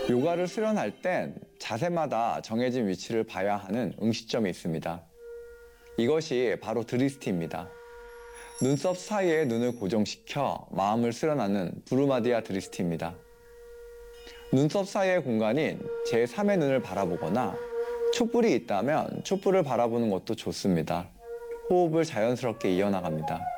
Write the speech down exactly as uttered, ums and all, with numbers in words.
요가를 수련할 땐 자세마다 정해진 위치를 봐야 하는 응시점이 있습니다. 이것이 바로 드리스티입니다. 눈썹 사이에 눈을 고정시켜 마음을 수련하는 부르마디아 드리스티입니다. 눈썹 사이의 공간인 제삼의 눈을 바라보거나 촛불이 있다면 촛불을 바라보는 것도 좋습니다. 호흡을 자연스럽게 이어나갑니다.